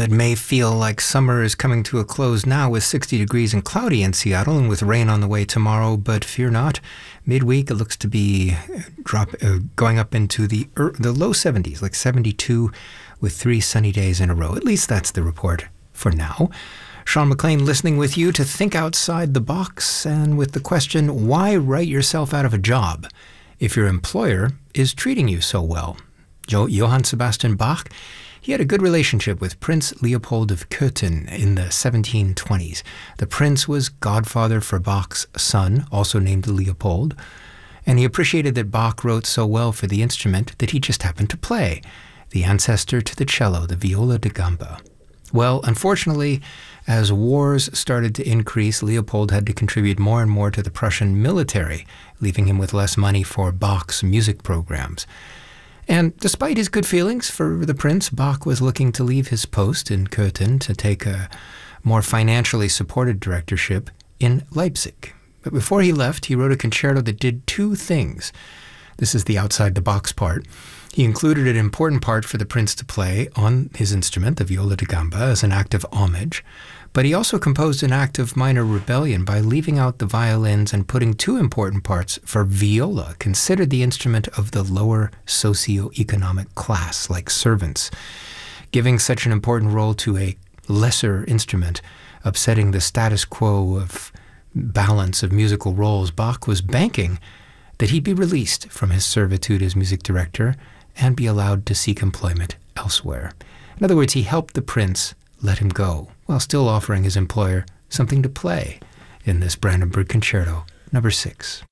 it may feel like summer is coming to a close now with 60 degrees and cloudy in Seattle and with rain on the way tomorrow, but fear not. Midweek, it looks to be going up into the low 70s, like 72 with 3 sunny days in a row. At least that's the report for now. Sean McLean listening with you to think outside the box and with the question, why write yourself out of a job if your employer is treating you so well? Johann Sebastian Bach, he had a good relationship with Prince Leopold of Cöthen in the 1720s. The prince was godfather for Bach's son, also named Leopold, and he appreciated that Bach wrote so well for the instrument that he just happened to play, the ancestor to the cello, the viola da gamba. Well, unfortunately, as wars started to increase, Leopold had to contribute more and more to the Prussian military, leaving him with less money for Bach's music programs. And despite his good feelings for the prince, Bach was looking to leave his post in Cöthen to take a more financially supported directorship in Leipzig. But before he left, he wrote a concerto that did 2 things. This is the outside the box part. He included an important part for the prince to play on his instrument, the viola da gamba, as an act of homage. But he also composed an act of minor rebellion by leaving out the violins and putting 2 important parts for viola, considered the instrument of the lower socioeconomic class, like servants. Giving such an important role to a lesser instrument, upsetting the status quo of balance of musical roles, Bach was banking that he'd be released from his servitude as music director and be allowed to seek employment elsewhere. In other words, he helped the prince let him go, while still offering his employer something to play in this Brandenburg Concerto, number 6.